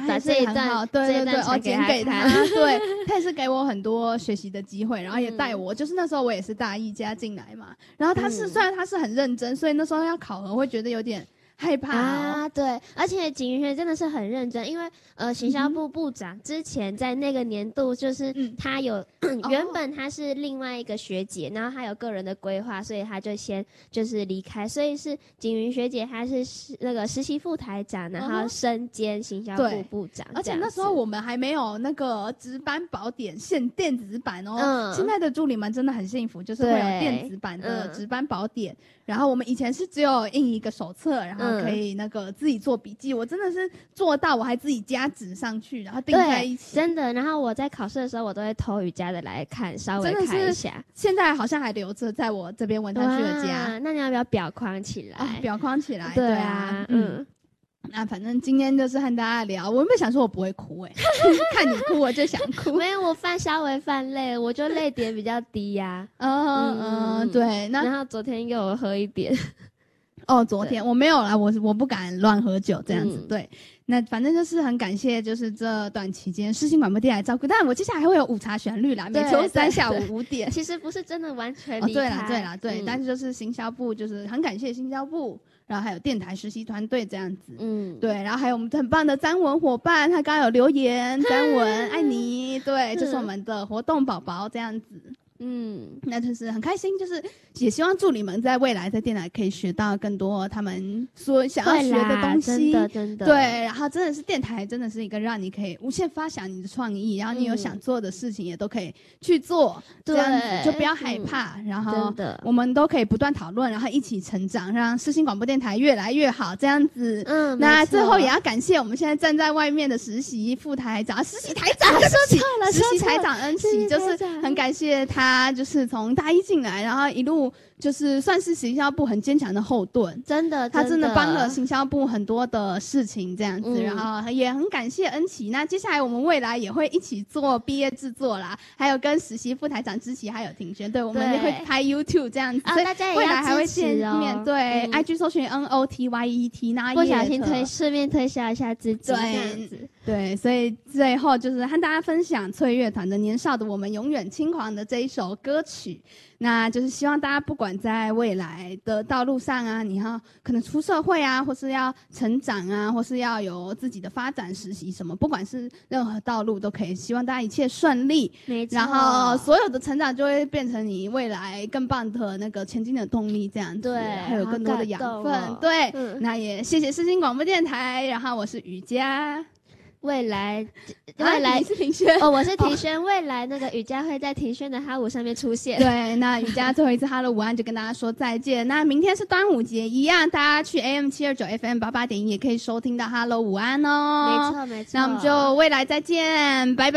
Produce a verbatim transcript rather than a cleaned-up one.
把这一段对对对，哦，剪给他，对，他也是给我很多学习的机会，然后也带我，嗯、就是那时候我也是大一加进来嘛，然后他是、嗯、虽然他是很认真，所以那时候要考核会觉得有点害怕、哦、 啊，对，而且景云学真的是很认真，因为呃，行销部部长之前在那个年度就是他有、嗯、原本他是另外一个学姐，然后他有个人的规划，所以他就先就是离开，所以是景云学姐她是那个实习副台长，然后身兼行销部部长， 而且那时候我们还没有那个值班宝典现电子版哦、嗯，现在的助理们真的很幸福，就是会有电子版的值班宝典，然后我们以前是只有印一个手册，然后可以那个自己做笔记，我真的是做到，我还自己加纸上去，然后订在一起， 真的。然后我在考试的时候，我都会偷瑜伽的来看，稍微看一下。 现在好像还留着在我这边文山区的家。 那你要不要裱框起来？ 哦、裱框起来， 对啊，嗯。嗯那反正今天就是和大家聊，我原本想说我不会哭哎、欸，看你哭我就想哭。 没有，我犯稍微犯泪，我就泪点比较低呀、啊。 嗯嗯，对。那然后昨天又有喝一点。 哦，昨天我没有啦，我我不敢乱喝酒这样子、嗯。对，那反正就是很感谢，就是这段期间世新广播电台照顾。当然，我接下来还会有午茶旋律啦，每周三下午五点。 其实不是真的完全离开。 哦，对啦，对啦，对、嗯，但是就是行销部，就是很感谢行销部。然后还有电台实习团队这样子，嗯，对，然后还有我们很棒的詹文伙伴，他刚刚有留言，詹文爱你，对，这、就是我们的活动宝宝这样子。嗯，那就是很开心，就是也希望助理们在未来在电台可以学到更多他们所想要学的东西， 真的真的。 对，然后真的是电台真的是一个让你可以无限发想你的创意，然后你有想做的事情也都可以去做，嗯、这样子就不要害怕，嗯、然后我们都可以不断讨论，然后一起成长，让世新广播电台越来越好，这样子。嗯，那最后也要感谢我们现在站在外面的实习副台长、实习台长， 说错了， 实习台长恩琪，就是很感谢他。他就是从大一进来，然后一路就是算是行销部很坚强的后盾， 真的， 他真的帮了行销部很多的事情，这样子、嗯，然后也很感谢恩琪。那接下来我们未来也会一起做毕业制作啦，还有跟实习副台长之琪还有庭轩，对，我们也会拍 YouTube 这样子， 啊、所以大家也要未来还会见面、哦，对、嗯、，I G 搜寻 N O T Y E T， 那不小心推顺便推销一下自己， 对，对，所以最后就是和大家分享翠乐团的《年少的我们永远轻狂》的这一首歌曲。那就是希望大家不管在未来的道路上啊，你要可能出社会啊，或是要成长啊，或是要有自己的发展实习什么，不管是任何道路都可以，希望大家一切顺利， 没错， 然后所有的成长就会变成你未来更棒的那个前进的动力，这样子， 对， 还有更多的养分， 哦、 对、 嗯， 那也谢谢世新广播电台，然后我是瑜伽。 未来，未来、 啊、你是庭轩哦，我是庭轩、哦。未来那个瑜伽会在庭轩的哈舞上面出现。 对，那瑜伽最后一次哈喽午安就跟大家说再见。那明天是端午节，一样大家去 A M 七二九 F M 八八点一也可以收听到哈喽午安哦。 没错没错。 那我们就未来再见，拜拜。